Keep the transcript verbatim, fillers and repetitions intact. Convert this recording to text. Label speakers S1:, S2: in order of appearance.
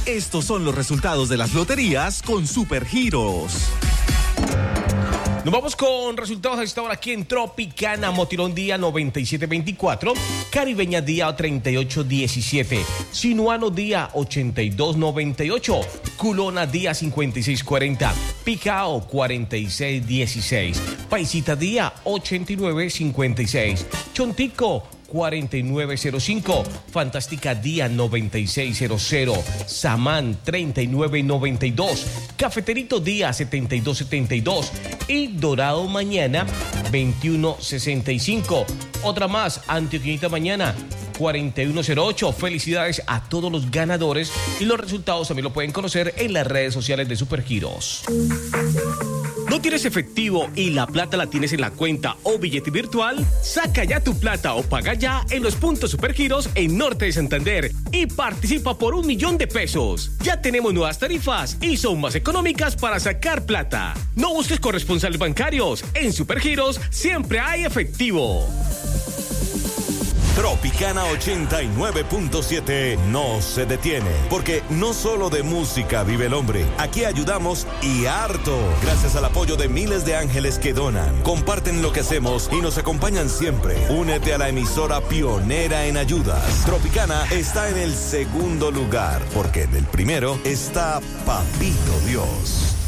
S1: Estos son los resultados de las loterías con Supergiros.
S2: Nos vamos con resultados a esta hora aquí en Tropicana. Motirón día noventa y siete veinticuatro, Caribeña día treinta y ocho diecisiete, Sinuano día ochenta y dos noventa y ocho, Culona día cincuenta y seis cuarenta, Picao cuarenta y seis dieciséis, Paisita día ochenta y nueve cincuenta y seis, Chontico cuarenta y nueve cero cinco, Fantástica día noventa y seis cero cero, Samán treinta y nueve noventa y dos, Cafeterito día setenta y dos setenta y dos y Dorado mañana veintiuno sesenta y cinco. Otra más, Antioquinita mañana cuarenta y uno cero ocho. Felicidades a todos los ganadores y los resultados también lo pueden conocer en las redes sociales de Supergiros. ¿No tienes efectivo y la plata la tienes en la cuenta o billete virtual? Saca ya tu plata o paga ya en los puntos Supergiros en Norte de Santander y participa por un millón de pesos. Ya tenemos nuevas tarifas y son más económicas para sacar plata. No busques corresponsales bancarios. En Supergiros siempre hay efectivo.
S3: Tropicana ochenta y nueve punto siete no se detiene, porque no solo de música vive el hombre. Aquí ayudamos y harto, gracias al apoyo de miles de ángeles que donan, comparten lo que hacemos y nos acompañan siempre. Únete a la emisora pionera en ayudas. Tropicana está en el segundo lugar, porque en el primero está Papito Dios.